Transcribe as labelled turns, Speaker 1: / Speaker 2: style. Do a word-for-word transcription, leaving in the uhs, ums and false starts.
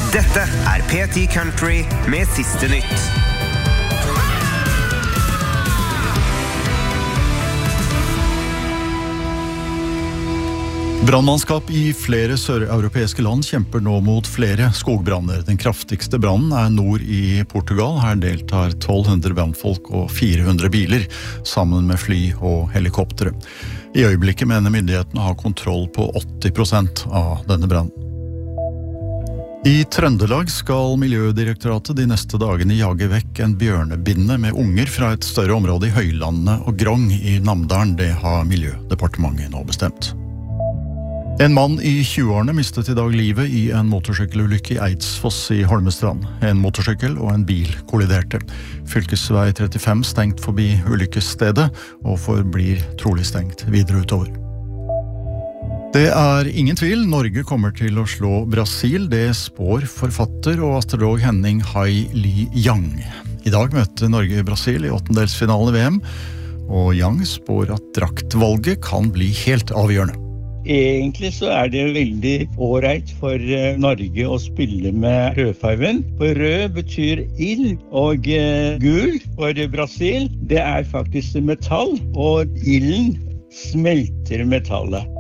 Speaker 1: Dette er P ti Country med siste nytt.
Speaker 2: Brandmannskap i flere søreuropeiske land kjemper nå mot flere skogbranner. Den kraftigste brannen er nord i Portugal. Her deltar tolv hundre brandfolk og fire hundre biler, sammen med fly og helikoptere. I øyeblikket mener myndighetene har kontroll på åtti prosent av denne brannen. I Trøndelag skal Miljødirektoratet de neste dagene jage vekk en bjørnebinne med unger fra et større område i Høylandet og Grong i Namdalen. Det har Miljødepartementet nå bestemt. En mann i tjueårene mistet i dag livet i en motorsykkelulykke i Eidsfoss i Holmestrand. En motorsykkel og en bil kolliderte. Fylkesvei trettifem stengt forbi ulykkesstedet, og forblir trolig stengt videre utover. Det er ingen tvil, Norge kommer til å slå Brasil. Det spår forfatter og astrolog Henning Hai Li Yang. I dag møter Norge Brasil i åttendelsfinalen i V M, og Yang spår at draktvalget kan bli helt avgjørende.
Speaker 3: Egentlig så er det veldig ålreit for Norge å spille med rødfarven. For rød betyr ild, og gul for Brasil, det er faktisk metall, og ilden smelter metallet.